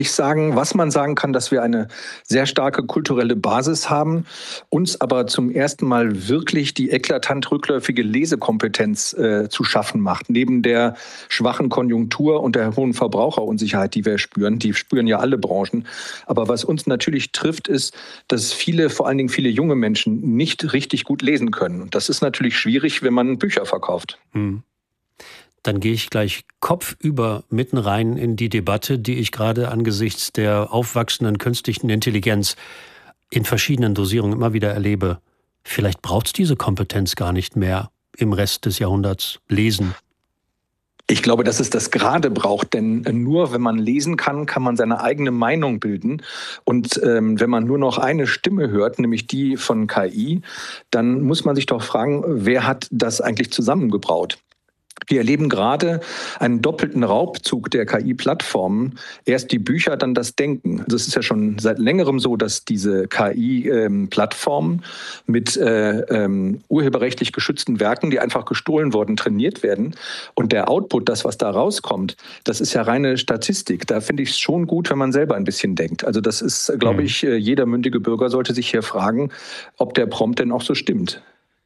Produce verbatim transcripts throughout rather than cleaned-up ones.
sagen, was man sagen kann, dass wir eine sehr starke kulturelle Basis haben, uns aber zum ersten Mal wirklich die eklatant rückläufige Lesekompetenz äh, zu schaffen macht. Neben der schwachen Konjunktur und der hohen Verbraucherunsicherheit, die wir spüren, die spüren ja alle Branchen. Aber was uns natürlich trifft, ist, dass viele, vor allen Dingen viele junge Menschen nicht richtig gut lesen können. Und das ist natürlich schwierig, wenn man Bücher verkauft. Hm. Dann gehe ich gleich kopfüber mitten rein in die Debatte, die ich gerade angesichts der aufwachsenden künstlichen Intelligenz in verschiedenen Dosierungen immer wieder erlebe. Vielleicht braucht es diese Kompetenz gar nicht mehr im Rest des Jahrhunderts. Lesen. Ich glaube, dass es das gerade braucht, denn nur wenn man lesen kann, kann man seine eigene Meinung bilden. Und ähm, wenn man nur noch eine Stimme hört, nämlich die von K I, dann muss man sich doch fragen, wer hat das eigentlich zusammengebraut? Wir erleben gerade einen doppelten Raubzug der K I-Plattformen. Erst die Bücher, dann das Denken. Also es ist ja schon seit längerem so, dass diese K I-Plattformen mit äh, ähm, urheberrechtlich geschützten Werken, die einfach gestohlen wurden, trainiert werden. Und der Output, das, was da rauskommt, das ist ja reine Statistik. Da finde ich es schon gut, wenn man selber ein bisschen denkt. Also das ist, glaube ich, jeder mündige Bürger sollte sich hier fragen, ob der Prompt denn auch so stimmt.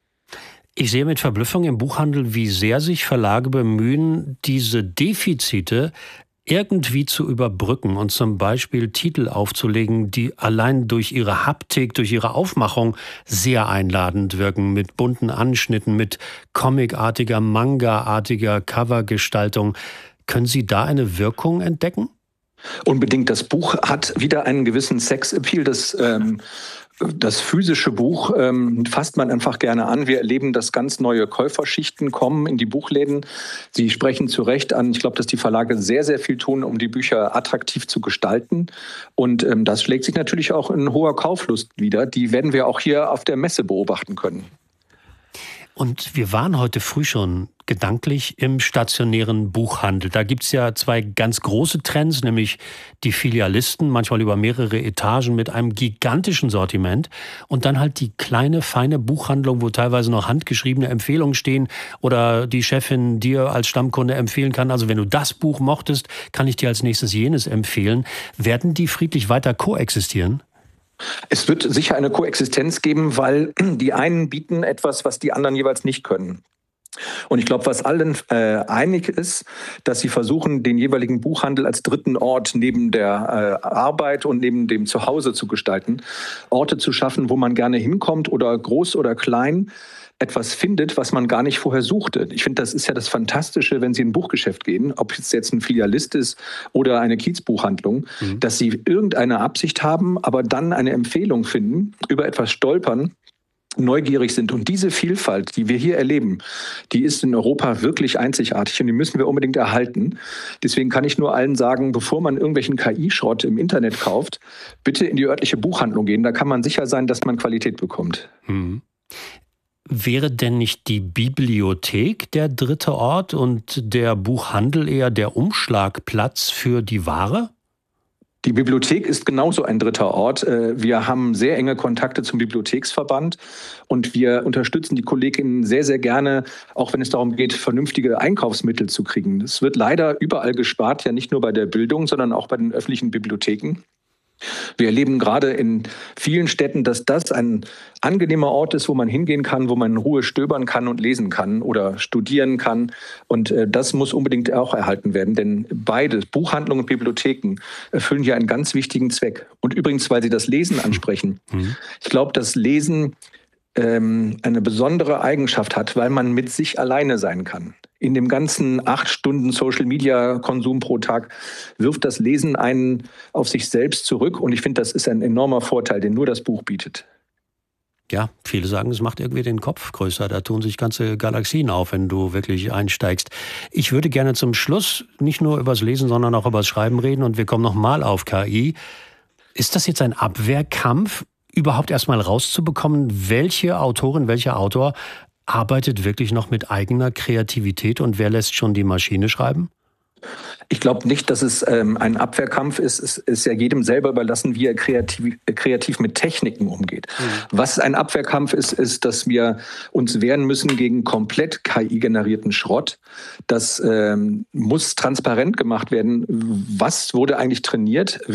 Ich sehe mit Verblüffung im Buchhandel, wie sehr sich Verlage bemühen, diese Defizite irgendwie zu überbrücken und zum Beispiel Titel aufzulegen, die allein durch ihre Haptik, durch ihre Aufmachung sehr einladend wirken, mit bunten Anschnitten, mit comicartiger, Manga-artiger Covergestaltung. Können Sie da eine Wirkung entdecken? Unbedingt. Das Buch hat wieder einen gewissen Sex-Appeal, das ähm Das physische Buch ähm, fasst man einfach gerne an. Wir erleben, dass ganz neue Käuferschichten kommen in die Buchläden. Sie sprechen zu Recht an. Ich glaube, dass die Verlage sehr, sehr viel tun, um die Bücher attraktiv zu gestalten. Und ähm, das schlägt sich natürlich auch in hoher Kauflust wider. Die werden wir auch hier auf der Messe beobachten können. Und wir waren heute früh schon gedanklich im stationären Buchhandel. Da gibt es ja zwei ganz große Trends, nämlich die Filialisten, manchmal über mehrere Etagen mit einem gigantischen Sortiment. Und dann halt die kleine, feine Buchhandlung, wo teilweise noch handgeschriebene Empfehlungen stehen oder die Chefin dir als Stammkunde empfehlen kann. Also wenn du das Buch mochtest, kann ich dir als nächstes jenes empfehlen. Werden die friedlich weiter koexistieren? Es wird sicher eine Koexistenz geben, weil die einen bieten etwas, was die anderen jeweils nicht können. Und ich glaube, was allen äh, einig ist, dass sie versuchen, den jeweiligen Buchhandel als dritten Ort neben der äh, Arbeit und neben dem Zuhause zu gestalten. Orte zu schaffen, wo man gerne hinkommt oder groß oder klein etwas findet, was man gar nicht vorher suchte. Ich finde, das ist ja das Fantastische, wenn Sie in ein Buchgeschäft gehen, ob es jetzt ein Filialist ist oder eine Kiezbuchhandlung, mhm. dass Sie irgendeine Absicht haben, aber dann eine Empfehlung finden, über etwas stolpern, neugierig sind. Und diese Vielfalt, die wir hier erleben, die ist in Europa wirklich einzigartig und die müssen wir unbedingt erhalten. Deswegen kann ich nur allen sagen, bevor man irgendwelchen K I-Schrott im Internet kauft, bitte in die örtliche Buchhandlung gehen. Da kann man sicher sein, dass man Qualität bekommt. Mhm. Wäre denn nicht die Bibliothek der dritte Ort und der Buchhandel eher der Umschlagplatz für die Ware? Die Bibliothek ist genauso ein dritter Ort. Wir haben sehr enge Kontakte zum Bibliotheksverband und wir unterstützen die Kolleginnen sehr, sehr gerne, auch wenn es darum geht, vernünftige Einkaufsmittel zu kriegen. Es wird leider überall gespart, ja nicht nur bei der Bildung, sondern auch bei den öffentlichen Bibliotheken. Wir erleben gerade in vielen Städten, dass das ein angenehmer Ort ist, wo man hingehen kann, wo man in Ruhe stöbern kann und lesen kann oder studieren kann. Und äh, das muss unbedingt auch erhalten werden, denn beide, Buchhandlungen und Bibliotheken, erfüllen hier einen ganz wichtigen Zweck. Und übrigens, weil Sie das Lesen ansprechen. Mhm. Ich glaube, das Lesen ähm, eine besondere Eigenschaft hat, weil man mit sich alleine sein kann. In dem ganzen acht Stunden Social-Media-Konsum pro Tag wirft das Lesen einen auf sich selbst zurück. Und ich finde, das ist ein enormer Vorteil, den nur das Buch bietet. Ja, viele sagen, es macht irgendwie den Kopf größer. Da tun sich ganze Galaxien auf, wenn du wirklich einsteigst. Ich würde gerne zum Schluss nicht nur übers Lesen, sondern auch übers Schreiben reden. Und wir kommen nochmal auf K I. Ist das jetzt ein Abwehrkampf, überhaupt erstmal rauszubekommen, welche Autorin, welcher Autor arbeitet wirklich noch mit eigener Kreativität und wer lässt schon die Maschine schreiben? Ich glaube nicht, dass es ähm, ein Abwehrkampf ist. Es ist ja jedem selber überlassen, wie er kreativ, kreativ mit Techniken umgeht. Mhm. Was ein Abwehrkampf ist, ist, dass wir uns wehren müssen gegen komplett K I-generierten Schrott. Das ähm, muss transparent gemacht werden. Was wurde eigentlich trainiert?